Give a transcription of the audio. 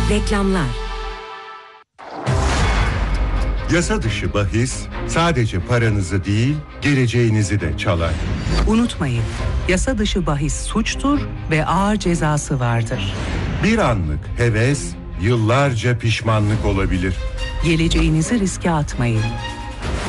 Reklamlar. Yasa dışı bahis sadece paranızı değil, geleceğinizi de çalar. Unutmayın, yasa dışı bahis suçtur ve ağır cezası vardır. Bir anlık heves, yıllarca pişmanlık olabilir. Geleceğinizi riske atmayın.